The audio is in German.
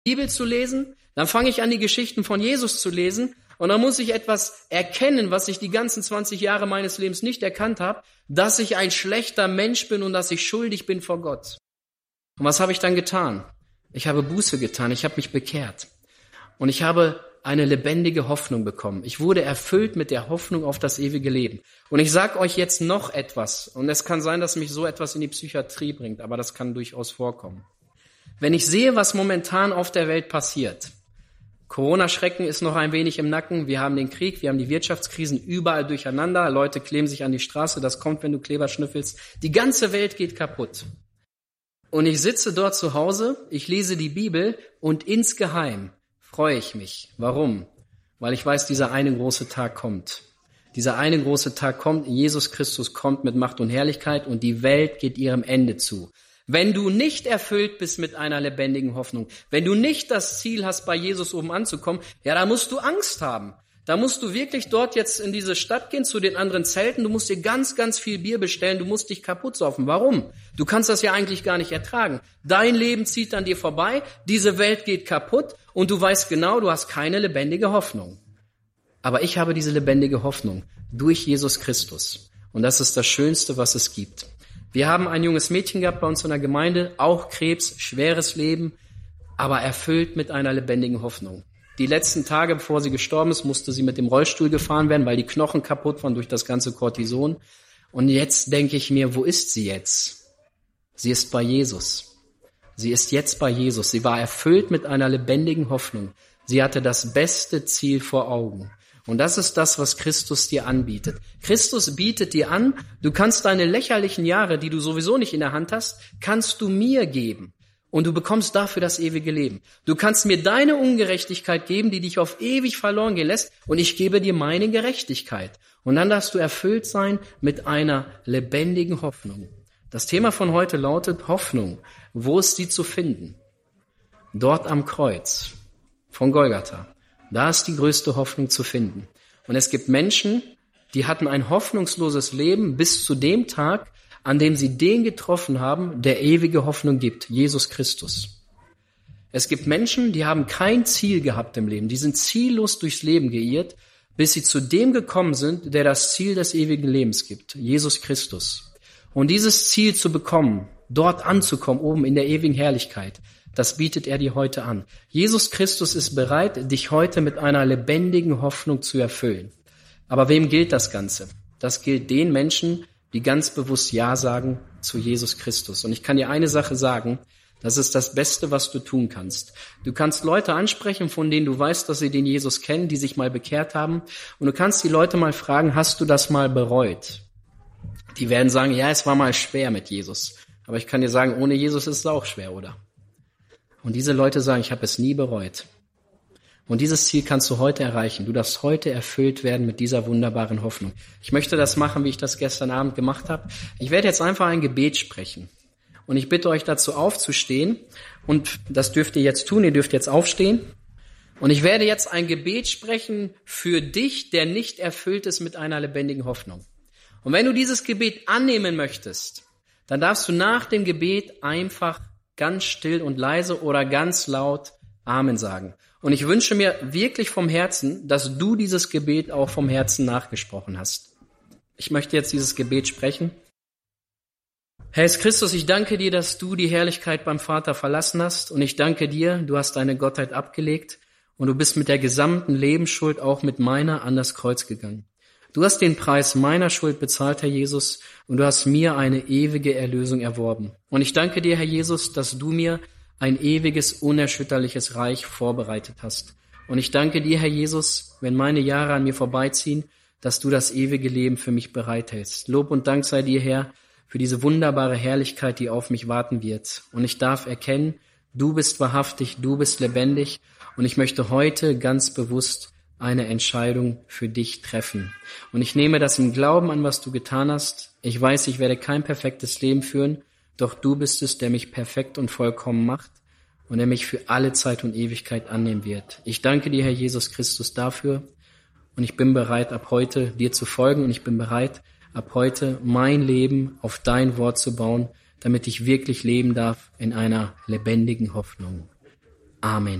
Bibel zu lesen, dann fange ich an, die Geschichten von Jesus zu lesen und dann muss ich etwas erkennen, was ich die ganzen 20 Jahre meines Lebens nicht erkannt habe, dass ich ein schlechter Mensch bin und dass ich schuldig bin vor Gott. Und was habe ich dann getan? Ich habe Buße getan, ich habe mich bekehrt und ich habe eine lebendige Hoffnung bekommen. Ich wurde erfüllt mit der Hoffnung auf das ewige Leben. Und ich sage euch jetzt noch etwas, und es kann sein, dass mich so etwas in die Psychiatrie bringt, aber das kann durchaus vorkommen. Wenn ich sehe, was momentan auf der Welt passiert, Corona-Schrecken ist noch ein wenig im Nacken, wir haben den Krieg, wir haben die Wirtschaftskrisen überall durcheinander, Leute kleben sich an die Straße, das kommt, wenn du Kleber schnüffelst, die ganze Welt geht kaputt. Und ich sitze dort zu Hause, ich lese die Bibel und insgeheim freue ich mich. Warum? Weil ich weiß, dieser eine große Tag kommt. Dieser eine große Tag kommt, Jesus Christus kommt mit Macht und Herrlichkeit und die Welt geht ihrem Ende zu. Wenn du nicht erfüllt bist mit einer lebendigen Hoffnung, wenn du nicht das Ziel hast, bei Jesus oben anzukommen, ja, da musst du Angst haben. Da musst du wirklich dort jetzt in diese Stadt gehen, zu den anderen Zelten. Du musst dir ganz, ganz viel Bier bestellen. Du musst dich kaputt saufen. Warum? Du kannst das ja eigentlich gar nicht ertragen. Dein Leben zieht an dir vorbei. Diese Welt geht kaputt. Und du weißt genau, du hast keine lebendige Hoffnung. Aber ich habe diese lebendige Hoffnung durch Jesus Christus. Und das ist das Schönste, was es gibt. Wir haben ein junges Mädchen gehabt bei uns in der Gemeinde. Auch Krebs, schweres Leben, aber erfüllt mit einer lebendigen Hoffnung. Die letzten Tage, bevor sie gestorben ist, musste sie mit dem Rollstuhl gefahren werden, weil die Knochen kaputt waren durch das ganze Cortison. Und jetzt denke ich mir, wo ist sie jetzt? Sie ist bei Jesus. Sie ist jetzt bei Jesus. Sie war erfüllt mit einer lebendigen Hoffnung. Sie hatte das beste Ziel vor Augen. Und das ist das, was Christus dir anbietet. Christus bietet dir an, du kannst deine lächerlichen Jahre, die du sowieso nicht in der Hand hast, kannst du mir geben. Und du bekommst dafür das ewige Leben. Du kannst mir deine Ungerechtigkeit geben, die dich auf ewig verloren gehen lässt, und ich gebe dir meine Gerechtigkeit. Und dann darfst du erfüllt sein mit einer lebendigen Hoffnung. Das Thema von heute lautet Hoffnung. Wo ist sie zu finden? Dort am Kreuz von Golgatha. Da ist die größte Hoffnung zu finden. Und es gibt Menschen, die hatten ein hoffnungsloses Leben bis zu dem Tag, an dem sie den getroffen haben, der ewige Hoffnung gibt, Jesus Christus. Es gibt Menschen, die haben kein Ziel gehabt im Leben, die sind ziellos durchs Leben geirrt, bis sie zu dem gekommen sind, der das Ziel des ewigen Lebens gibt, Jesus Christus. Und dieses Ziel zu bekommen, dort anzukommen, oben in der ewigen Herrlichkeit, das bietet er dir heute an. Jesus Christus ist bereit, dich heute mit einer lebendigen Hoffnung zu erfüllen. Aber wem gilt das Ganze? Das gilt den Menschen, die ganz bewusst Ja sagen zu Jesus Christus. Und ich kann dir eine Sache sagen, das ist das Beste, was du tun kannst. Du kannst Leute ansprechen, von denen du weißt, dass sie den Jesus kennen, die sich mal bekehrt haben. Und du kannst die Leute mal fragen, hast du das mal bereut? Die werden sagen, ja, es war mal schwer mit Jesus. Aber ich kann dir sagen, ohne Jesus ist es auch schwer, oder? Und diese Leute sagen, ich habe es nie bereut. Und dieses Ziel kannst du heute erreichen. Du darfst heute erfüllt werden mit dieser wunderbaren Hoffnung. Ich möchte das machen, wie ich das gestern Abend gemacht habe. Ich werde jetzt einfach ein Gebet sprechen. Und ich bitte euch dazu aufzustehen. Und das dürft ihr jetzt tun. Ihr dürft jetzt aufstehen. Und ich werde jetzt ein Gebet sprechen für dich, der nicht erfüllt ist mit einer lebendigen Hoffnung. Und wenn du dieses Gebet annehmen möchtest, dann darfst du nach dem Gebet einfach ganz still und leise oder ganz laut Amen sagen. Und ich wünsche mir wirklich vom Herzen, dass du dieses Gebet auch vom Herzen nachgesprochen hast. Ich möchte jetzt dieses Gebet sprechen. Herr Jesus Christus, ich danke dir, dass du die Herrlichkeit beim Vater verlassen hast. Und ich danke dir, du hast deine Gottheit abgelegt und du bist mit der gesamten Lebensschuld, auch mit meiner, an das Kreuz gegangen. Du hast den Preis meiner Schuld bezahlt, Herr Jesus, und du hast mir eine ewige Erlösung erworben. Und ich danke dir, Herr Jesus, dass du mir ein ewiges, unerschütterliches Reich vorbereitet hast. Und ich danke dir, Herr Jesus, wenn meine Jahre an mir vorbeiziehen, dass du das ewige Leben für mich bereithältst. Lob und Dank sei dir, Herr, für diese wunderbare Herrlichkeit, die auf mich warten wird. Und ich darf erkennen, du bist wahrhaftig, du bist lebendig. Und ich möchte heute ganz bewusst eine Entscheidung für dich treffen. Und ich nehme das im Glauben an, was du getan hast. Ich weiß, ich werde kein perfektes Leben führen, doch du bist es, der mich perfekt und vollkommen macht und der mich für alle Zeit und Ewigkeit annehmen wird. Ich danke dir, Herr Jesus Christus, dafür und ich bin bereit, ab heute dir zu folgen und ich bin bereit, ab heute mein Leben auf dein Wort zu bauen, damit ich wirklich leben darf in einer lebendigen Hoffnung. Amen.